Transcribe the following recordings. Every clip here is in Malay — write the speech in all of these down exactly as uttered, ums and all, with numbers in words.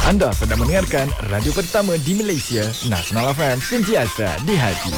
Anda sedang mendengarkan radio pertama di Malaysia, Nasional F M, sentiasa di hati.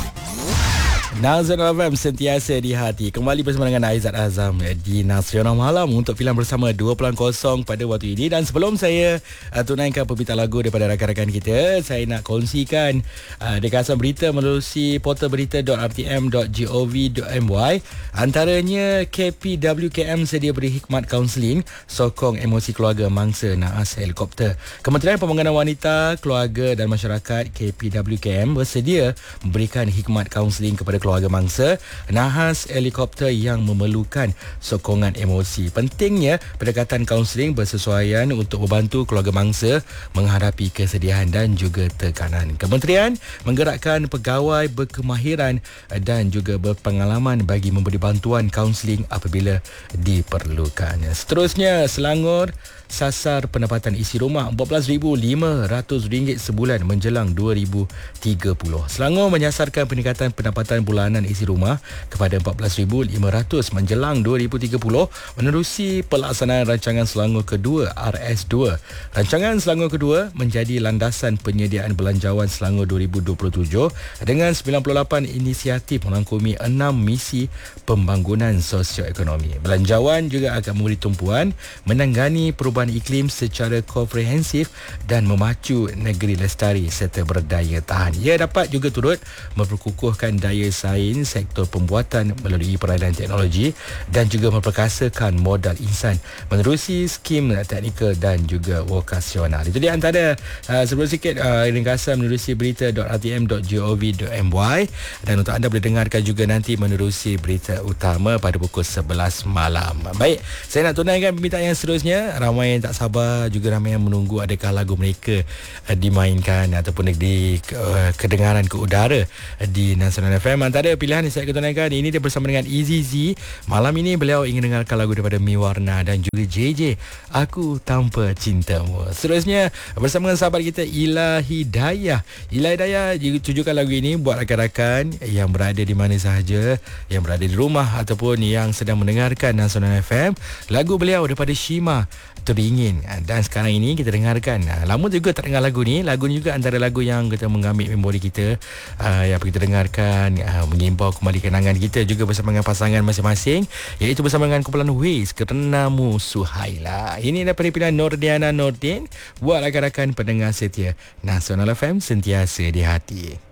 Nasional F M sentiasa di hati. Kembali bersama dengan Aizat Azam di Nasional Malam untuk Pilihan Bersama dua kosong pada waktu ini. Dan sebelum saya uh, tunaikan pembinaan lagu daripada rakan-rakan kita, saya nak kongsikan uh, dekasan berita melalui portal berita dot r t m dot gov dot m y. Antaranya K P W K M sedia beri hikmat kaunseling sokong emosi keluarga mangsa naas helikopter. Kementerian Pembangunan Wanita, Keluarga dan Masyarakat K P W K M bersedia memberikan hikmat kaunseling kepada keluarga mangsa nahas helikopter yang memerlukan sokongan emosi. Pentingnya pendekatan kaunseling bersesuaian untuk membantu keluarga mangsa menghadapi kesedihan dan juga tekanan. Kementerian menggerakkan pegawai berkemahiran dan juga berpengalaman bagi memberi bantuan kaunseling apabila diperlukan. Seterusnya, Selangor sasar pendapatan isi rumah empat belas ribu lima ratus ringgit sebulan menjelang dua ribu tiga puluh. Selangor menyasarkan peningkatan pendapatan bulanan isi rumah kepada empat belas ribu lima ratus menjelang dua ribu tiga puluh menerusi pelaksanaan rancangan Selangor kedua R S dua. Rancangan Selangor kedua menjadi landasan penyediaan belanjawan Selangor dua ribu dua puluh tujuh dengan sembilan puluh lapan inisiatif merangkumi enam misi pembangunan sosioekonomi. Belanjawan juga akan memberi tumpuan menangani perubahan iklim secara komprehensif dan memacu negeri lestari serta berdaya tahan. Ia dapat juga turut memperkukuhkan daya saing sektor pembuatan melalui peradaan teknologi dan juga memperkasakan modal insan menerusi skim teknikal dan juga vokasional. Itu dia antara uh, sebelum sikit uh, ringkasan menerusi berita dot r t m dot gov dot m y, dan untuk anda boleh dengarkan juga nanti menerusi berita utama pada pukul sebelas malam. Baik, saya nak tunaikan permintaan yang seterusnya. Ramai yang tak sabar, juga ramai yang menunggu adakah lagu mereka uh, dimainkan ataupun di uh, kedengaran ke udara uh, di Nasional F M. Antara pilihan yang saya akan tunaikan ini dia bersama dengan Easy Z. Malam ini beliau ingin dengarkan lagu daripada Miwarna dan juga J J, Aku Tanpa Cintamu. Seterusnya bersama dengan sahabat kita Ila Hidayah. Ila Hidayah tujukan lagu ini buat rakan-rakan yang berada di mana sahaja, yang berada di rumah ataupun yang sedang mendengarkan Nasional F M. Lagu beliau daripada Shima, Teringin. Dan sekarang ini kita dengarkan. Lama juga tak dengar lagu ni. Lagu ni juga antara lagu yang kita mengambil memori kita, uh, yang kita dengarkan, uh, mengimbau kembali kenangan kita juga bersama dengan pasangan masing-masing, iaitu bersama dengan kumpulan Waze, Kerenamu Suhaila. Ini daripada pilihan Nordiana Nordin buat rakan-rakan pendengar setia Nasional F M sentiasa di hati.